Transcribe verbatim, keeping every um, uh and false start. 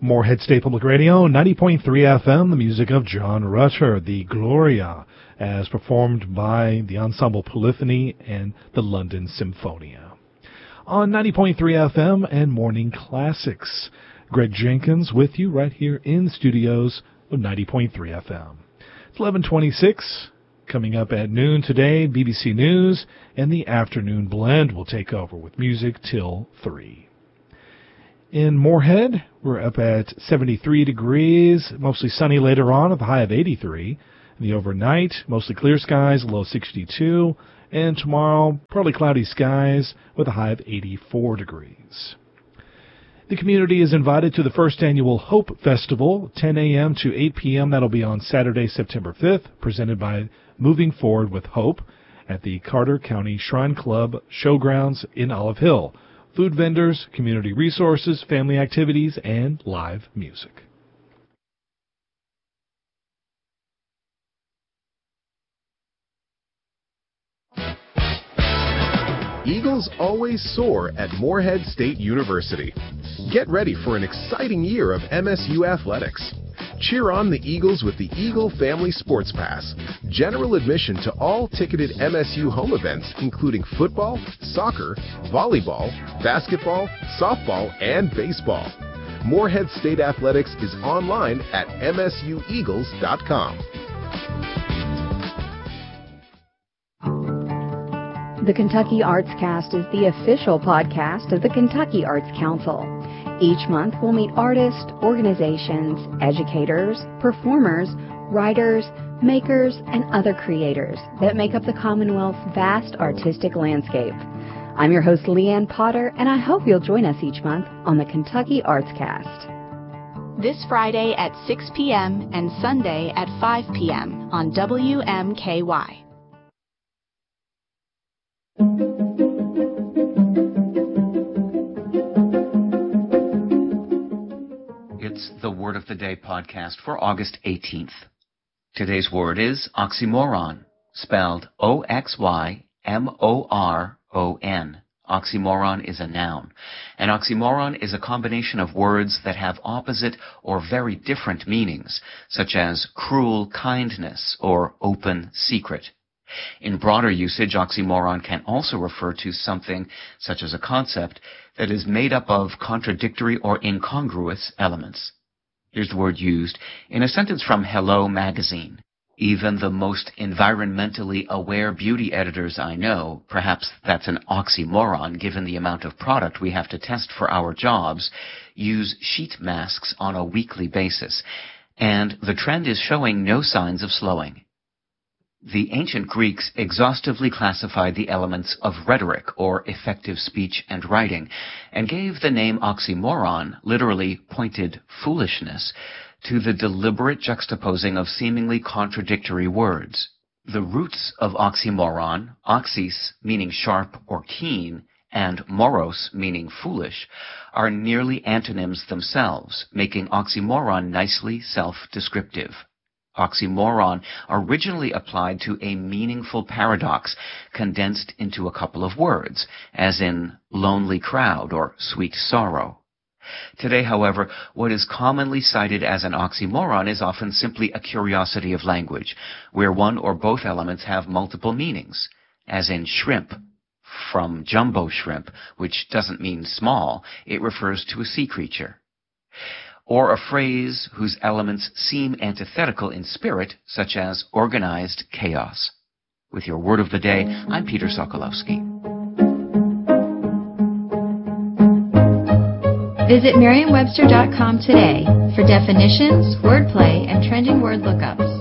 Moorhead State Public Radio, ninety point three F M, the music of John Rutter, the Gloria, as performed by the Ensemble Polyphony and the London Symphonia. On ninety point three F M and Morning Classics, Greg Jenkins with you right here in the studios of ninety point three F M. It's eleven twenty-six. Coming up at noon today, B B C News and the Afternoon Blend will take over with music till three. In Moorhead, we're up at seventy-three degrees, mostly sunny later on with a high of eighty-three. In the overnight, mostly clear skies, low sixty-two. And tomorrow, partly cloudy skies with a high of eighty-four degrees. The community is invited to the first annual Hope Festival, ten a.m. to eight p.m. That'll be on Saturday, September fifth, presented by Moving Forward with Hope at the Carter County Shrine Club Showgrounds in Olive Hill. Food vendors, community resources, family activities, and live music. Eagles always soar at Moorhead State University. Get ready for an exciting year of M S U athletics. Cheer on the Eagles with the Eagle Family Sports Pass. General admission to all ticketed M S U home events, including football, soccer, volleyball, basketball, softball, and baseball. Moorhead State Athletics is online at m s u eagles dot com. The Kentucky Arts Cast is the official podcast of the Kentucky Arts Council. Each month we'll meet artists, organizations, educators, performers, writers, makers, and other creators that make up the Commonwealth's vast artistic landscape. I'm your host, Leanne Potter, and I hope you'll join us each month on the Kentucky Arts Cast. This Friday at six p.m. and Sunday at five p.m. on W M K Y. It's the Word of the Day podcast for August eighteenth. Today's word is oxymoron, spelled O X Y M O R O N. Oxymoron is a noun. An oxymoron is a combination of words that have opposite or very different meanings, such as cruel kindness or open secret. In broader usage, oxymoron can also refer to something, such as a concept, that is made up of contradictory or incongruous elements. Here's the word used in a sentence from Hello Magazine. Even the most environmentally aware beauty editors I know, perhaps that's an oxymoron given the amount of product we have to test for our jobs, use sheet masks on a weekly basis, and the trend is showing no signs of slowing. The ancient Greeks exhaustively classified the elements of rhetoric, or effective speech and writing, and gave the name oxymoron, literally pointed foolishness, to the deliberate juxtaposing of seemingly contradictory words. The roots of oxymoron, oxys meaning sharp or keen, and moros meaning foolish, are nearly antonyms themselves, making oxymoron nicely self-descriptive. Oxymoron originally applied to a meaningful paradox condensed into a couple of words, as in lonely crowd or sweet sorrow. Today, however, what is commonly cited as an oxymoron is often simply a curiosity of language, where one or both elements have multiple meanings, as in shrimp, from jumbo shrimp, which doesn't mean small, it refers to a sea creature. Or a phrase whose elements seem antithetical in spirit, such as organized chaos. With your Word of the Day, I'm Peter Sokolowski. Visit Merriam Webster dot com today for definitions, wordplay, and trending word lookups.